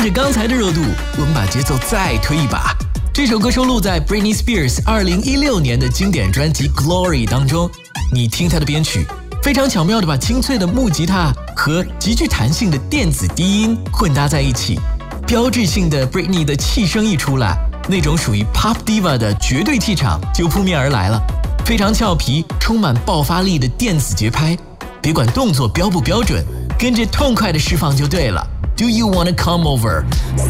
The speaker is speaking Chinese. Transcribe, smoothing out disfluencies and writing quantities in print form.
着刚才的热度，我们把节奏再推一把。这首歌收录在 Britney Spears 2016年的经典专辑《Glory》当中。你听它的编曲，非常巧妙地把清脆的木吉他和极具弹性的电子低音混搭在一起，标志性的 Britney 的气声一出来，那种属于 Pop Diva 的绝对气场就扑面而来了。非常俏皮、充满爆发力的电子节拍，别管动作标不标准，跟着痛快的释放就对了。Do you wanna come over?